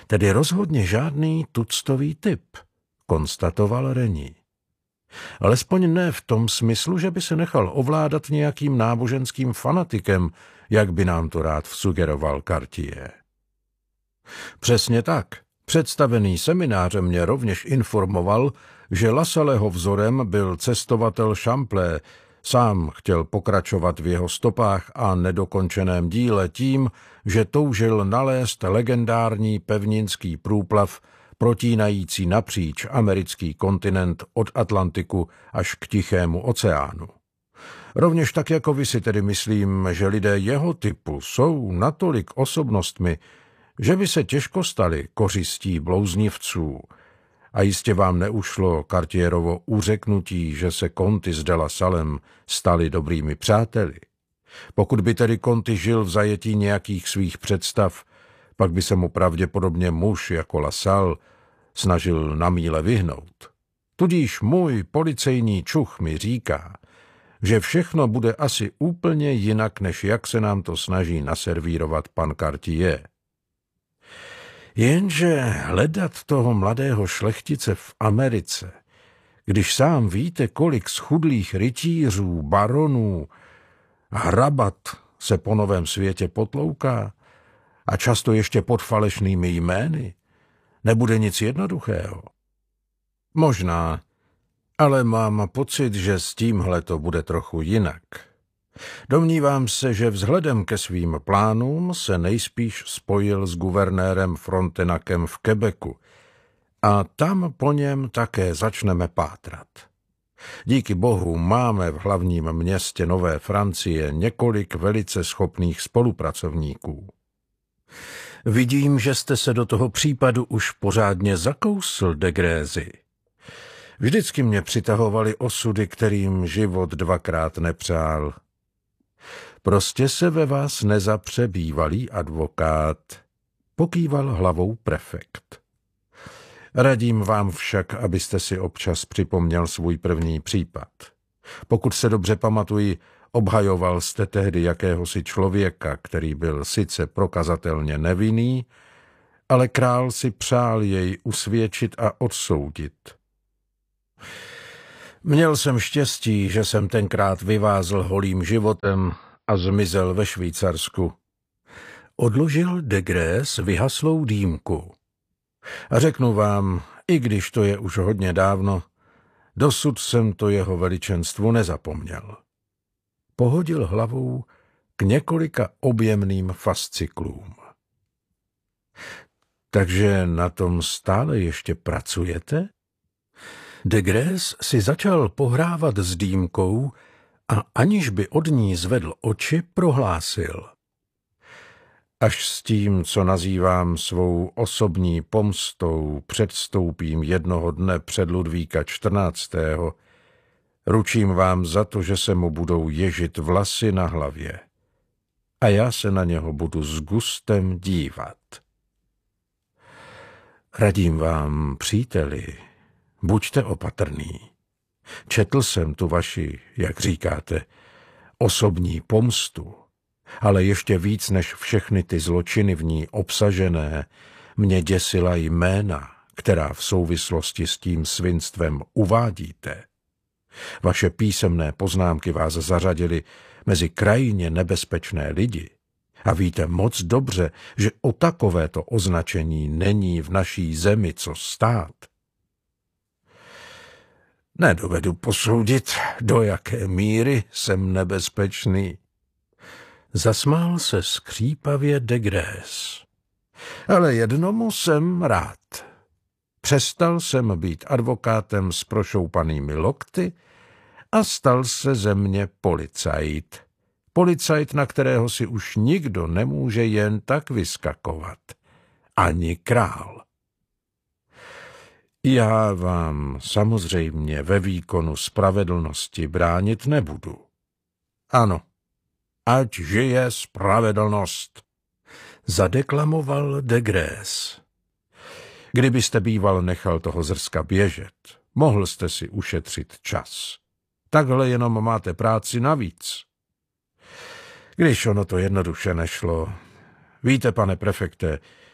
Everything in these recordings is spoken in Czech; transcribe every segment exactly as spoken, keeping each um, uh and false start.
Tedy rozhodně žádný tuctový typ, konstatoval Reni. Alespoň ne v tom smyslu, že by se nechal ovládat nějakým náboženským fanatikem, jak by nám to rád vsugeroval Cartier. Přesně tak. Představený semináře mě rovněž informoval, že Lassalleho vzorem byl cestovatel Champlain. Sám chtěl pokračovat v jeho stopách a nedokončeném díle tím, že toužil nalézt legendární pevninský průplav protínající napříč americký kontinent od Atlantiku až k Tichému oceánu. Rovněž tak jako vy si tedy myslím, že lidé jeho typu jsou natolik osobnostmi, že by se těžko stali kořistí blouznivců. A jistě vám neušlo Cartierovo uřeknutí, že se Conti s de La Sallem stali dobrými přáteli. Pokud by tedy Conti žil v zajetí nějakých svých představ, pak by se mu pravděpodobně muž jako La Salle snažil na míle vyhnout. Tudíž můj policejní čuch mi říká, že všechno bude asi úplně jinak, než jak se nám to snaží naservírovat pan Cartier. Jenže hledat toho mladého šlechtice v Americe, když sám víte, kolik schudlých rytířů, baronů, hrabat se po novém světě potlouká a často ještě pod falešnými jmény, nebude nic jednoduchého. Možná, ale mám pocit, že s tímhle to bude trochu jinak. Domnívám se, že vzhledem ke svým plánům se nejspíš spojil s guvernérem Frontenakem v Quebecu a tam po něm také začneme pátrat. Díky bohu máme v hlavním městě Nové Francie několik velice schopných spolupracovníků. Vidím, že jste se do toho případu už pořádně zakousl, de Grézy. Vždycky mě přitahovaly osudy, kterým život dvakrát nepřál. Prostě se ve vás nezapře bývalý advokát, pokýval hlavou prefekt. Radím vám však, abyste si občas připomněl svůj první případ. Pokud se dobře pamatuji, obhajoval jste tehdy jakéhosi člověka, který byl sice prokazatelně nevinný, ale král si přál jej usvědčit a odsoudit. Měl jsem štěstí, že jsem tenkrát vyvázl holým životem a zmizel ve Švýcarsku. Odložil de Grés vyhaslou dýmku. A řeknu vám, i když to je už hodně dávno, dosud jsem to jeho veličenstvu nezapomněl. Pohodil hlavou k několika objemným fasciklům. Takže na tom stále ještě pracujete? De Grés si začal pohrávat s dýmkou a aniž by od ní zvedl oči, prohlásil. Až s tím, co nazývám svou osobní pomstou, předstoupím jednoho dne před Ludvíka čtrnáctého. Ručím vám za to, že se mu budou ježit vlasy na hlavě. A já se na něho budu s gustem dívat. Radím vám, příteli, buďte opatrný. Četl jsem tu vaši, jak říkáte, osobní pomstu, ale ještě víc než všechny ty zločiny v ní obsažené, mě děsila jména, která v souvislosti s tím svinstvem uvádíte. Vaše písemné poznámky vás zařadily mezi krajně nebezpečné lidi a víte moc dobře, že o takovéto označení není v naší zemi co stát. Nedovedu posoudit, do jaké míry jsem nebezpečný. Zasmál se skřípavě de Grés. Ale jednomu jsem rád. Přestal jsem být advokátem s prošoupanými lokty a stal se ze mě policajt. Policajt, na kterého si už nikdo nemůže jen tak vyskakovat. Ani král. Já vám samozřejmě ve výkonu spravedlnosti bránit nebudu. Ano, ať žije spravedlnost, zadeklamoval de Grés. Kdybyste býval nechal toho zrska běžet, mohl jste si ušetřit čas. Takhle jenom máte práci navíc. Když ono to jednoduše nešlo. Víte, pane prefekte,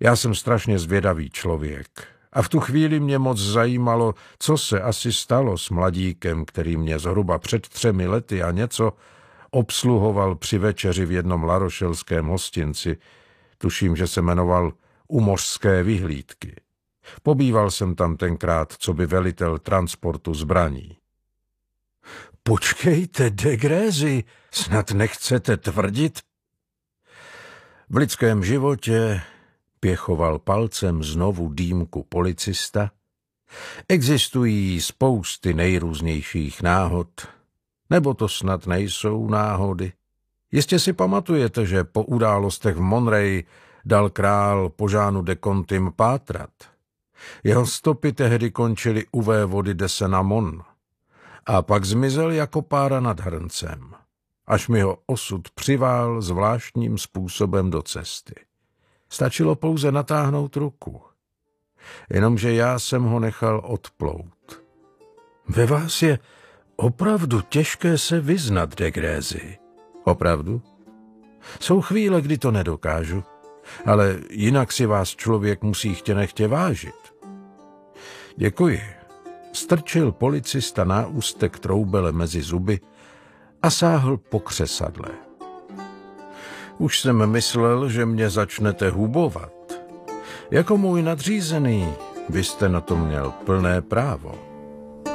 Já jsem strašně zvědavý člověk. A v tu chvíli mě moc zajímalo, co se asi stalo s mladíkem, který mě zhruba před třemi lety a něco obsluhoval při večeři v jednom larošelském hostinci. Tuším, že se jmenoval U mořské vyhlídky. Pobýval jsem tam tenkrát, co by velitel transportu zbraní. Počkejte, de Grézy, snad nechcete tvrdit? V lidském životě, pěchoval palcem znovu dýmku policista, existují spousty nejrůznějších náhod, nebo to snad nejsou náhody. Jistě si pamatujete, že po událostech v Monterey dal král po Jeanu de Contym pátrat. Jeho stopy tehdy končily u vévody de Senamon a pak zmizel jako pára nad hrncem, až mi ho osud přivál zvláštním způsobem do cesty. Stačilo pouze natáhnout ruku, jenomže já jsem ho nechal odplout. Ve vás je opravdu těžké se vyznat, de Grézy. Opravdu? Jsou chvíle, kdy to nedokážu, ale jinak si vás člověk musí chtě nechtě vážit. Děkuji. Strčil policista náústek troubele mezi zuby a sáhl po křesadle. Už jsem myslel, že mě začnete hubovat. Jako můj nadřízený, vy jste na to měl plné právo.